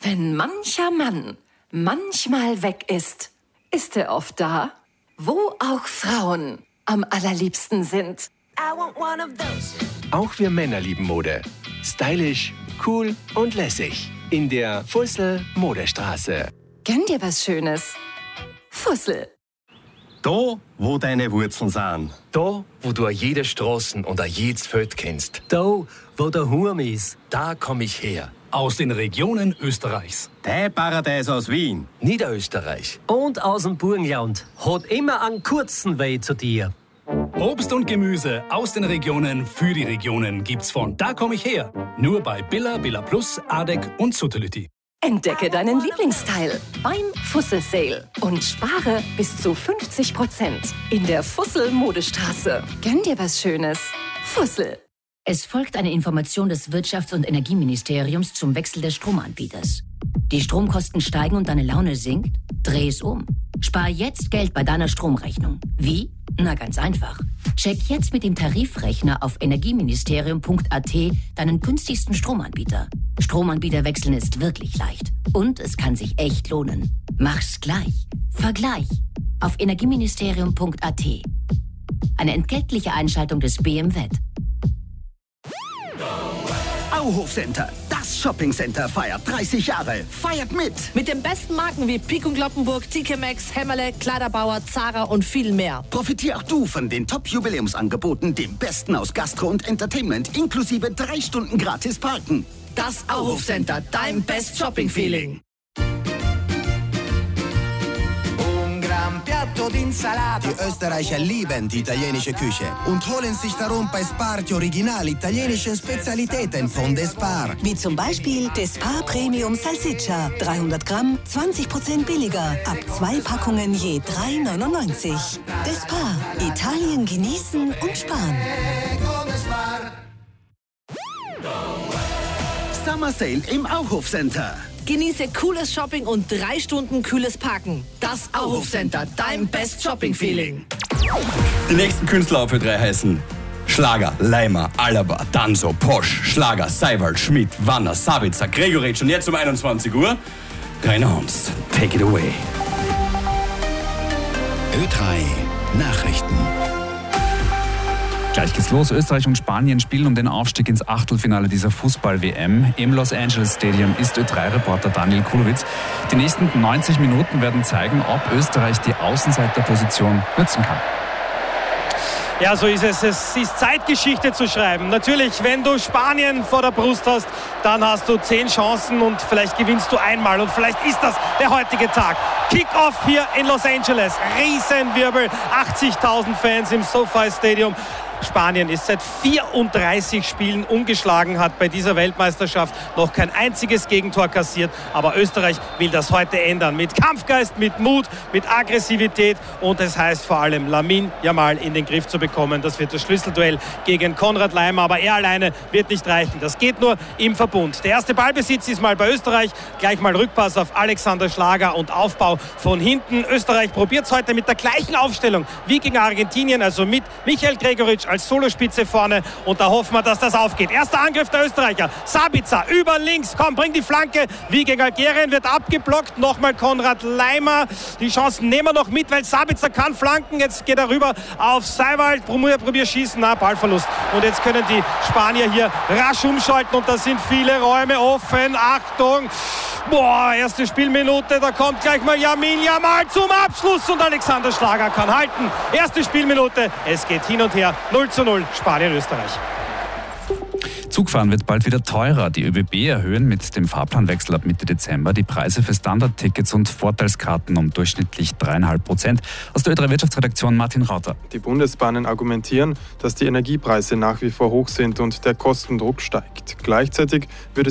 Wenn mancher Mann manchmal weg ist, ist er oft da, wo auch Frauen am allerliebsten sind. Auch wir Männer lieben Mode. Stylisch, cool und lässig. In der Fussel Modestraße. Gönn dir was Schönes. Fussel. Da, wo deine Wurzeln sind. Da, wo du jede Straßen und jedes Feld kennst. Da, wo der Hurm ist. Da komm ich her. Aus den Regionen Österreichs. Dein Paradies aus Wien. Niederösterreich. Und aus dem Burgenland. Hat immer einen kurzen Weg zu dir. Obst und Gemüse aus den Regionen für die Regionen gibt's von Da komm ich her. Nur bei Billa, Billa Plus, Adek und Suttelütti. Entdecke deinen Lieblingsteil beim Fussel Sale und spare bis zu 50% in der Fussel Modestraße. Gönn dir was Schönes. Fussel. Es folgt eine Information des Wirtschafts- und Energieministeriums zum Wechsel des Stromanbieters. Die Stromkosten steigen und deine Laune sinkt? Dreh es um. Spar jetzt Geld bei deiner Stromrechnung. Wie? Na, ganz einfach. Check jetzt mit dem Tarifrechner auf energieministerium.at deinen günstigsten Stromanbieter. Stromanbieter wechseln ist wirklich leicht. Und es kann sich echt lohnen. Mach's gleich. Vergleich. Auf energieministerium.at. Eine entgeltliche Einschaltung des BMWet. Auhof-Center, das Shopping-Center feiert 30 Jahre. Feiert mit! Mit den besten Marken wie Peek & Cloppenburg, TK Maxx, Hämmerle, Kleiderbauer, Zara und viel mehr. Profitier auch du von den Top-Jubiläumsangeboten, dem Besten aus Gastro und Entertainment, inklusive 3 Stunden gratis Parken. Das Auhof-Center, dein Best Shopping-Feeling. Die Österreicher lieben die italienische Küche und holen sich darum bei Spar die original italienischen Spezialitäten von Despar. Wie zum Beispiel Despar Premium Salsiccia. 300 Gramm, 20% billiger. Ab 2 Packungen je 3,99. Despar. Italien genießen und sparen. Summer Sale im Auhof-Center. Genieße cooles Shopping und 3 Stunden kühles Parken. Das Auhof-Center, dein Best Shopping-Feeling. Die nächsten Künstler auf Ö3 heißen Schlager, Leimer, Alaba, Danso, Posch, Schlager, Seiwald, Schmidt, Wanner, Sabitzer, Gregoritsch und jetzt um 21 Uhr Rainer Hans. Take it away. Ö3 Nachrichten. Gleich geht's los. Österreich und Spanien spielen um den Aufstieg ins Achtelfinale dieser Fußball-WM. Im Los Angeles Stadium ist Ö3-Reporter Daniel Kulowitz. Die nächsten 90 Minuten werden zeigen, ob Österreich die Außenseiterposition nutzen kann. Ja, so ist es. Es ist Zeit, Geschichte zu schreiben. Natürlich, wenn du Spanien vor der Brust hast, dann hast du 10 Chancen und vielleicht gewinnst du einmal. Und vielleicht ist das der heutige Tag. Kick-Off hier in Los Angeles. Riesenwirbel, 80.000 Fans im SoFi Stadium. Spanien ist seit 34 Spielen ungeschlagen, hat bei dieser Weltmeisterschaft noch kein einziges Gegentor kassiert. Aber Österreich will das heute ändern. Mit Kampfgeist, mit Mut, mit Aggressivität. Und es heißt vor allem, Lamine Yamal in den Griff zu bekommen. Das wird das Schlüsselduell gegen Konrad Laimer. Aber er alleine wird nicht reichen. Das geht nur im Verbund. Der erste Ballbesitz ist mal bei Österreich. Gleich mal Rückpass auf Alexander Schlager und Aufbau von hinten. Österreich probiert es heute mit der gleichen Aufstellung wie gegen Argentinien. Also mit Michael Gregoritsch als Solospitze vorne und da hoffen wir, dass das aufgeht. Erster Angriff der Österreicher. Sabitzer über links, komm, bring die Flanke. Wie gegen Algerien wird abgeblockt. Nochmal Konrad Laimer. Die Chancen nehmen wir noch mit, weil Sabitzer kann flanken. Jetzt geht er rüber auf Seiwald. Probier schießen. Na, Ballverlust. Und jetzt können die Spanier hier rasch umschalten und da sind viele Räume offen. Achtung. Boah, erste Spielminute. Da kommt gleich mal Lamine Yamal zum Abschluss und Alexander Schlager kann halten. Erste Spielminute. Es geht hin und her. 0:0 Spanien-Österreich. Zugfahren wird bald wieder teurer. Die ÖBB erhöhen mit dem Fahrplanwechsel ab Mitte Dezember die Preise für Standardtickets und Vorteilskarten um durchschnittlich 3,5%. Aus der Ö3 Wirtschaftsredaktion Martin Rauter. Die Bundesbahnen argumentieren, dass die Energiepreise nach wie vor hoch sind und der Kostendruck steigt. Gleichzeitig würde